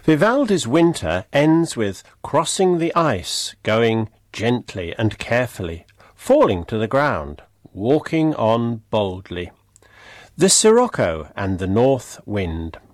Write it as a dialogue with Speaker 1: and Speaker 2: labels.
Speaker 1: Vivaldi's Winter ends with crossing the ice, going gently and carefully, falling to the ground, walking on boldly. The Sirocco and the North Wind.